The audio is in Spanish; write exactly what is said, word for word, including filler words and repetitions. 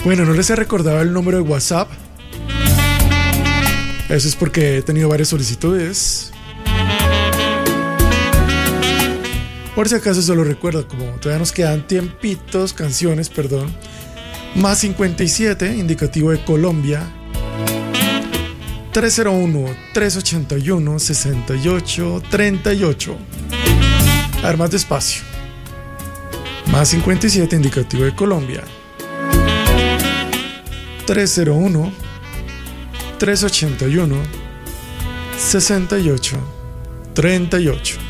Bueno, no les he recordado el número de WhatsApp. Eso es porque he tenido varias solicitudes. Por si acaso se lo recuerdo, como todavía nos quedan tiempitos, canciones, perdón. Más cincuenta y siete, indicativo de Colombia. tres cero uno, tres ochenta y uno, sesenta y ocho, treinta y ocho. A ver, más despacio. Más cincuenta y siete, indicativo de Colombia. tres cero uno, tres ochenta y uno, sesenta y ocho, treinta y ocho.